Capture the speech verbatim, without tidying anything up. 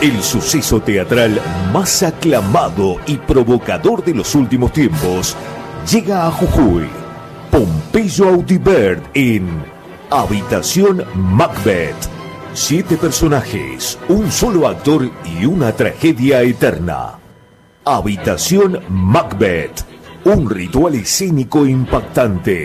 El suceso teatral más aclamado y provocador de los últimos tiempos llega a Jujuy. Pompeyo Audibert en Habitación Macbeth. Siete personajes, un solo actor y una tragedia eterna. Habitación Macbeth. Un ritual escénico impactante.